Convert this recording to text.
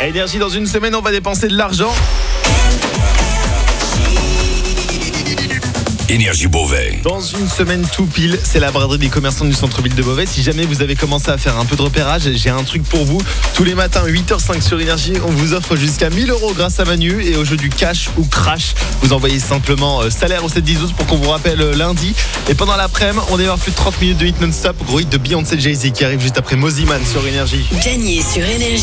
Énergie, dans une semaine, on va dépenser de l'argent. Énergie Beauvais. Dans une semaine tout pile, c'est la braderie des commerçants du centre-ville de Beauvais. Si jamais vous avez commencé à faire un peu de repérage, j'ai un truc pour vous. Tous les matins, 8h05 sur Énergie, on vous offre jusqu'à 1000 € grâce à Manu. Et au jeu du cash ou crash, vous envoyez simplement salaire au 7-10-12 pour qu'on vous rappelle lundi. Et pendant l'après-midi, on démarre plus de 30 minutes de hit non-stop. Gros hit de Beyoncé, Jay-Z qui arrive juste après Mosiman sur Énergie. Gagnez sur Énergie